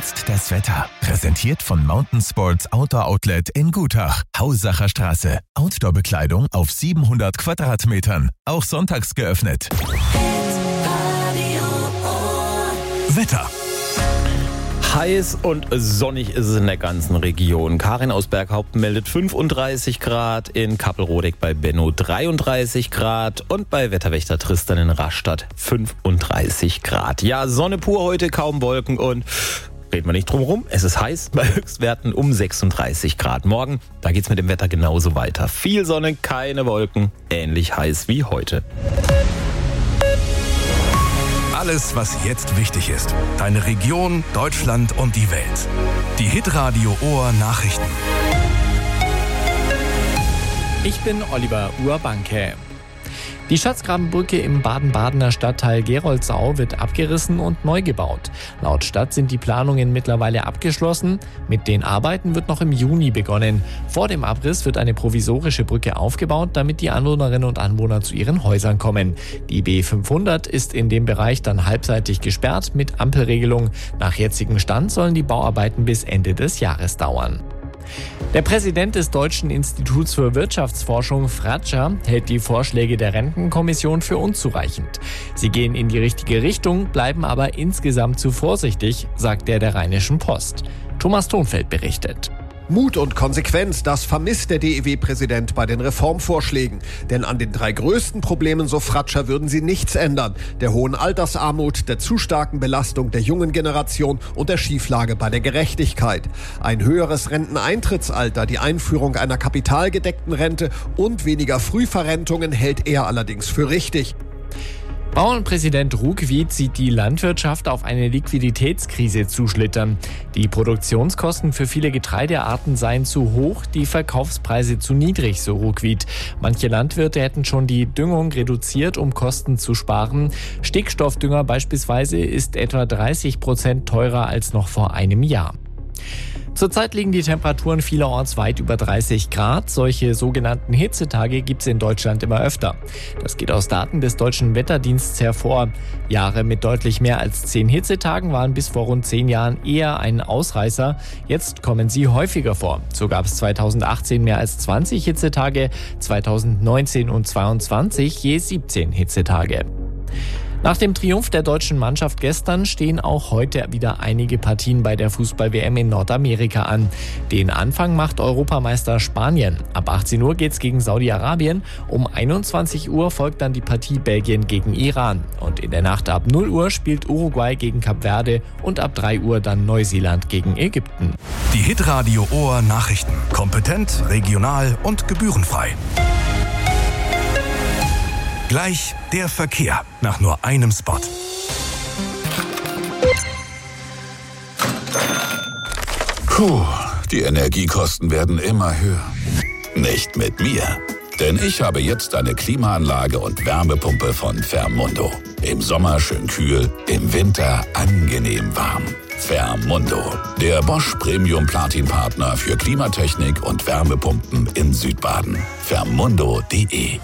jetzt das Wetter. Präsentiert von Mountain Sports Outdoor Outlet in Gutach. Hausacher Straße. Outdoor-Bekleidung auf 700 Quadratmetern. Auch sonntags geöffnet. Wetter. Heiß und sonnig ist es in der ganzen Region. Karin aus Berghaupt meldet 35 Grad, in Kappelrodeck bei Benno 33 Grad und bei Wetterwächter Tristan in Rastatt 35 Grad. Ja, Sonne pur heute, kaum Wolken und reden wir nicht drum rum. Es ist heiß, bei Höchstwerten um 36 Grad. Morgen, da geht's mit dem Wetter genauso weiter. Viel Sonne, keine Wolken, ähnlich heiß wie heute. Alles, was jetzt wichtig ist. Deine Region, Deutschland und die Welt. Die Hitradio Ohr Nachrichten. Ich bin Oliver Urbanke. Die Schatzgrabenbrücke im Baden-Badener Stadtteil Geroldsau wird abgerissen und neu gebaut. Laut Stadt sind die Planungen mittlerweile abgeschlossen. Mit den Arbeiten wird noch im Juni begonnen. Vor dem Abriss wird eine provisorische Brücke aufgebaut, damit die Anwohnerinnen und Anwohner zu ihren Häusern kommen. Die B500 ist in dem Bereich dann halbseitig gesperrt mit Ampelregelung. Nach jetzigem Stand sollen die Bauarbeiten bis Ende des Jahres dauern. Der Präsident des Deutschen Instituts für Wirtschaftsforschung, Fratscher, hält die Vorschläge der Rentenkommission für unzureichend. Sie gehen in die richtige Richtung, bleiben aber insgesamt zu vorsichtig, sagt der Rheinischen Post. Thomas Thonfeld berichtet. Mut und Konsequenz, das vermisst der DIW-Präsident bei den Reformvorschlägen. Denn an den 3 größten Problemen, so Fratscher, würden sie nichts ändern. Der hohen Altersarmut, der zu starken Belastung der jungen Generation und der Schieflage bei der Gerechtigkeit. Ein höheres Renteneintrittsalter, die Einführung einer kapitalgedeckten Rente und weniger Frühverrentungen hält er allerdings für richtig. Bauernpräsident Ruckwied sieht die Landwirtschaft auf eine Liquiditätskrise zuschlittern. Die Produktionskosten für viele Getreidearten seien zu hoch, die Verkaufspreise zu niedrig, so Ruckwied. Manche Landwirte hätten schon die Düngung reduziert, um Kosten zu sparen. Stickstoffdünger beispielsweise ist etwa 30% teurer als noch vor einem Jahr. Zurzeit liegen die Temperaturen vielerorts weit über 30 Grad. Solche sogenannten Hitzetage gibt es in Deutschland immer öfter. Das geht aus Daten des Deutschen Wetterdienstes hervor. Jahre mit deutlich mehr als 10 Hitzetagen waren bis vor rund 10 Jahren eher ein Ausreißer. Jetzt kommen sie häufiger vor. So gab es 2018 mehr als 20 Hitzetage, 2019 und 2022 je 17 Hitzetage. Nach dem Triumph der deutschen Mannschaft gestern stehen auch heute wieder einige Partien bei der Fußball-WM in Nordamerika an. Den Anfang macht Europameister Spanien. Ab 18 Uhr geht's gegen Saudi-Arabien. Um 21 Uhr folgt dann die Partie Belgien gegen Iran. Und in der Nacht ab 0 Uhr spielt Uruguay gegen Kap Verde und ab 3 Uhr dann Neuseeland gegen Ägypten. Die Hitradio Ohr Nachrichten. Kompetent, regional und gebührenfrei. Gleich der Verkehr nach nur einem Spot. Die Energiekosten werden immer höher. Nicht mit mir. Denn ich habe jetzt eine Klimaanlage und Wärmepumpe von Fermundo. Im Sommer schön kühl, im Winter angenehm warm. Fermundo, der Bosch Premium Platin Partner für Klimatechnik und Wärmepumpen in Südbaden. Fermundo.de.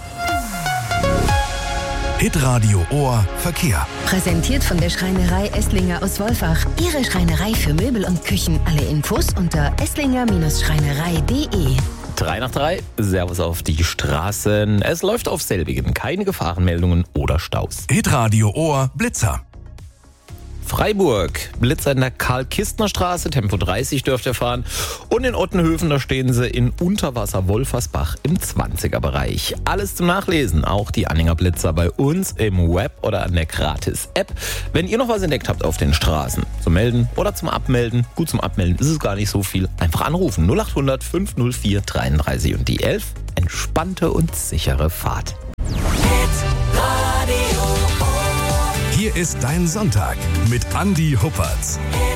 Hitradio Ohr Verkehr. Präsentiert von der Schreinerei Esslinger aus Wolfach. Ihre Schreinerei für Möbel und Küchen. Alle Infos unter esslinger-schreinerei.de. 3 nach 3, Servus auf die Straßen. Es läuft auf selbigen, keine Gefahrenmeldungen oder Staus. Hitradio Ohr Blitzer. Freiburg, Blitzer in der Karl-Kistner-Straße, Tempo 30 dürft ihr fahren. Und in Ottenhöfen, da stehen sie in Unterwasser-Wolfersbach im 20er-Bereich. Alles zum Nachlesen, auch die Anhänger Blitzer bei uns im Web oder an der Gratis-App. Wenn ihr noch was entdeckt habt auf den Straßen, zum Melden oder zum Abmelden, gut, zum Abmelden ist es gar nicht so viel, einfach anrufen. 0800 504 33 und die 11. Entspannte und sichere Fahrt. Hier ist dein Sonntag mit Andi Huppertz.